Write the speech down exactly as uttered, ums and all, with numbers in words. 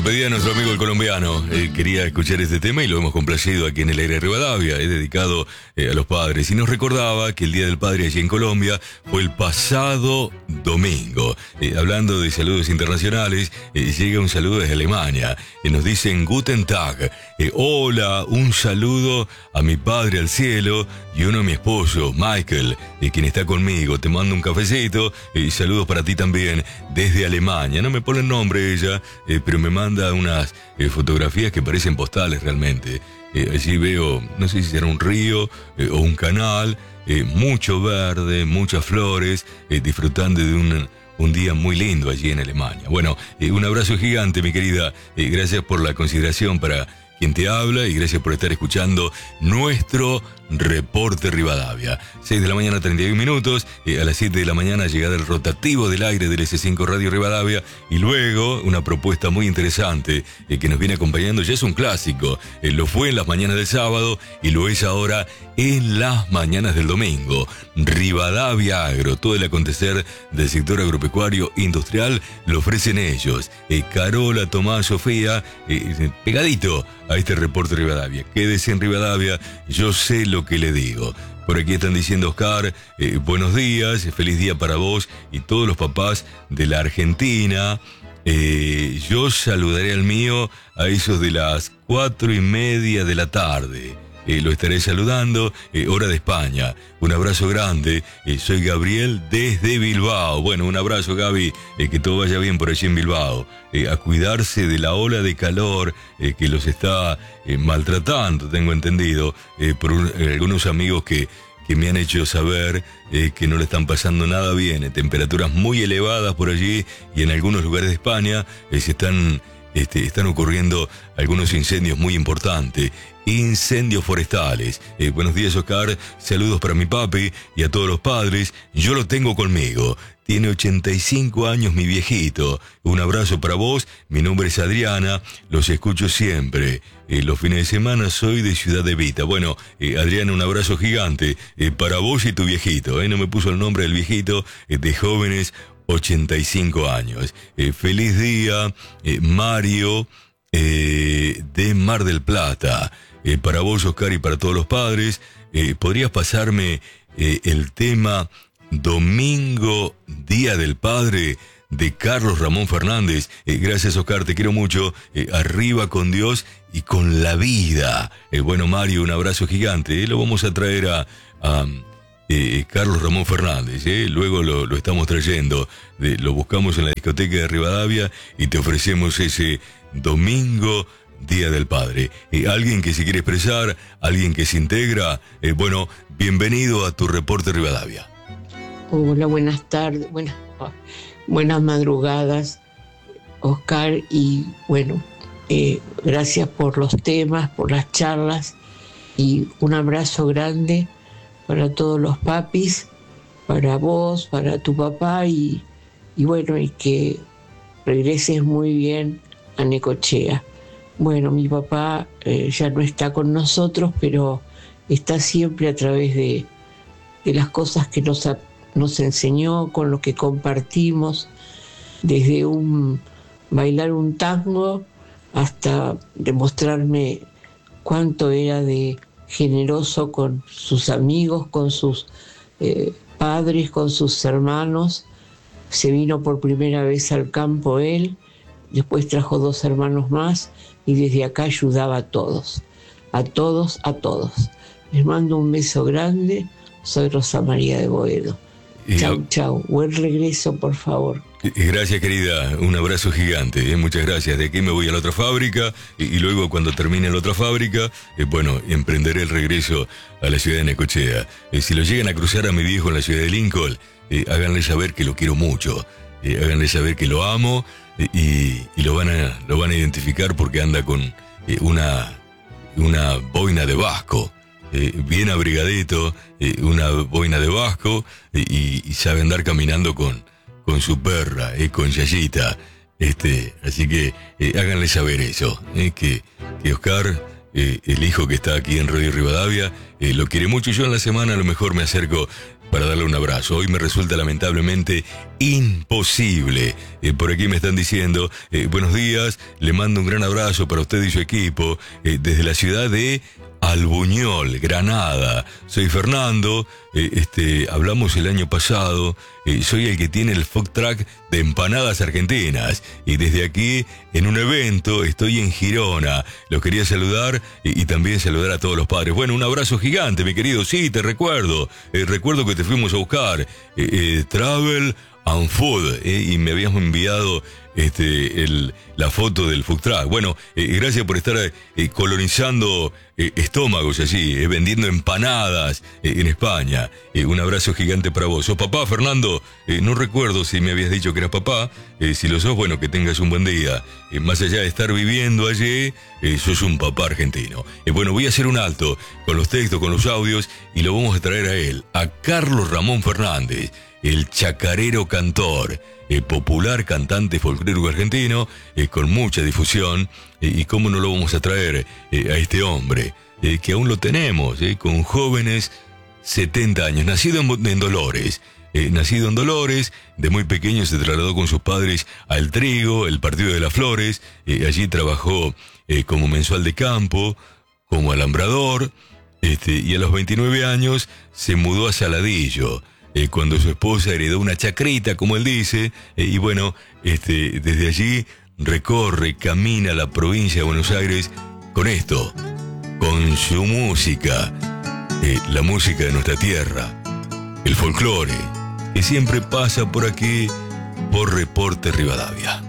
pedía a nuestro amigo el colombiano. Eh, quería escuchar este tema y lo hemos complacido aquí en el aire de Rivadavia. Es dedicado eh, a los padres. Y nos recordaba que el Día del Padre allí en Colombia fue el pasado domingo. Eh, hablando de saludos internacionales, eh, llega un saludo desde Alemania. Eh, nos dicen Guten Tag. Eh, hola, un saludo a mi padre al cielo y uno a mi esposo, Michael, eh, quien está conmigo. Te mando un cafecito y eh, saludos para ti también desde Alemania. No me pone el nombre ella, eh, pero me manda unas eh, fotografías que parecen postales realmente. Eh, allí veo, no sé si será un río eh, o un canal, eh, mucho verde, muchas flores, eh, disfrutando de un, un día muy lindo allí en Alemania. Bueno, eh, un abrazo gigante, mi querida. Eh, gracias por la consideración para quien te habla y gracias por estar escuchando nuestro Reporte Rivadavia. seis de la mañana, treinta y un minutos. Eh, a las siete de la mañana, llegada el rotativo del aire del ese cinco Radio Rivadavia. Y luego, una propuesta muy interesante eh, que nos viene acompañando. Ya es un clásico. Eh, lo fue en las mañanas del sábado y lo es ahora en las mañanas del domingo. Rivadavia Agro. Todo el acontecer del sector agropecuario industrial lo ofrecen ellos. Eh, Carola, Tomás, Sofía, eh, pegadito a este Reporte Rivadavia. Quédese en Rivadavia. Yo sé lo que le digo. Por aquí están diciendo Oscar, eh, buenos días, feliz día para vos y todos los papás de la Argentina. Eh, yo saludaré al mío a esos de las cuatro y media de la tarde. Eh, lo estaré saludando, eh, hora de España. Un abrazo grande, eh, soy Gabriel desde Bilbao. Bueno, un abrazo, Gaby, eh, que todo vaya bien por allí en Bilbao. Eh, a cuidarse de la ola de calor eh, que los está eh, maltratando, tengo entendido, eh, por un, eh, algunos amigos que, que me han hecho saber eh, que no le están pasando nada bien. Eh, temperaturas muy elevadas por allí y en algunos lugares de España eh, se están... Este, están ocurriendo algunos incendios muy importantes, incendios forestales. Eh, buenos días, Oscar, saludos para mi papi y a todos los padres. Yo lo tengo conmigo, tiene ochenta y cinco años mi viejito. Un abrazo para vos, mi nombre es Adriana, los escucho siempre. Eh, los fines de semana soy de Ciudad de Vita. Bueno, eh, Adriana, un abrazo gigante eh, para vos y tu viejito. Eh, no me puso el nombre del viejito, eh, de jóvenes, ochenta y cinco años. Eh, feliz día, eh, Mario, eh, de Mar del Plata. Eh, para vos, Oscar, y para todos los padres, eh, ¿podrías pasarme eh, el tema Domingo, Día del Padre, de Carlos Ramón Fernández? Eh, gracias, Oscar, te quiero mucho. Eh, arriba con Dios y con la vida. Eh, bueno, Mario, un abrazo gigante. Eh, lo vamos a traer a... a Eh, Carlos Ramón Fernández, eh, luego lo, lo estamos trayendo, de, lo buscamos en la discoteca de Rivadavia y te ofrecemos ese Domingo, Día del Padre. Eh, alguien que se quiere expresar, alguien que se integra, eh, bueno, bienvenido a tu Reporte Rivadavia. Hola, buenas tardes, buenas, buenas madrugadas, Oscar, y bueno, eh, gracias por los temas, por las charlas y un abrazo grande para todos los papis, para vos, para tu papá y, y bueno, y que regreses muy bien a Necochea. Bueno, mi papá eh, ya no está con nosotros, pero está siempre a través de, de las cosas que nos, nos enseñó, con lo que compartimos, desde un bailar un tango hasta demostrarme cuánto era de generoso con sus amigos, con sus eh, padres, con sus hermanos. Se vino por primera vez al campo él, después trajo dos hermanos más y desde acá ayudaba a todos, a todos, a todos. Les mando un beso grande, soy Rosa María de Boedo. Y chau, chau, buen regreso, por favor. Gracias, querida, un abrazo gigante, eh, muchas gracias. De aquí me voy a la otra fábrica y, y luego cuando termine la otra fábrica, eh, bueno, emprenderé el regreso a la ciudad de Necochea. Eh, si lo llegan a cruzar a mi viejo en la ciudad de Lincoln, eh, háganle saber que lo quiero mucho, eh, háganle saber que lo amo eh, y, y lo, van a, lo van a identificar porque anda con eh, una, una boina de vasco. Eh, bien abrigadito, eh, una boina de vasco eh, y, y sabe andar caminando con, con su perra, eh, con Yayita. Este, así que eh, háganle saber eso, eh, que, que Oscar, eh, el hijo que está aquí en Radio Rivadavia, eh, lo quiere mucho. Yo en la semana a lo mejor me acerco para darle un abrazo. Hoy me resulta lamentablemente imposible. Eh, por aquí me están diciendo, eh, buenos días, le mando un gran abrazo para usted y su equipo, eh, desde la ciudad de Albuñol, Granada. Soy Fernando, eh, este, hablamos el año pasado, eh, soy el que tiene el food truck de empanadas argentinas, y desde aquí, en un evento, estoy en Girona. Los quería saludar y, y también saludar a todos los padres. Bueno, un abrazo gigante, mi querido. Sí, te recuerdo, eh, recuerdo que te fuimos a buscar, eh, eh, Travel and Food, eh, y me habías enviado este, el, la foto del food truck. Bueno, eh, gracias por estar eh, colonizando eh, estómagos allí, eh, vendiendo empanadas eh, en España. Eh, un abrazo gigante para vos. ¿Sos papá, Fernando? Eh, no recuerdo si me habías dicho que eras papá. Eh, si lo sos, bueno, que tengas un buen día. Eh, más allá de estar viviendo allí, eh, sos un papá argentino. Eh, bueno, voy a hacer un alto con los textos, con los audios, y lo vamos a traer a él, a Carlos Ramón Fernández, el chacarero cantor, eh, popular cantante folclórico argentino, eh, con mucha difusión, eh, y cómo no lo vamos a traer eh, a este hombre, eh, que aún lo tenemos, eh, con jóvenes setenta años, nacido en, en Dolores, eh, nacido en Dolores, de muy pequeño se trasladó con sus padres al Trigo, el Partido de las Flores, eh, allí trabajó eh, como mensual de campo, como alambrador, este, y a los veintinueve años se mudó a Saladillo, Eh, cuando su esposa heredó una chacrita, como él dice, eh, y bueno, este, desde allí recorre, camina la provincia de Buenos Aires con esto, con su música, eh, la música de nuestra tierra, el folclore, que siempre pasa por aquí, por Reporte Rivadavia.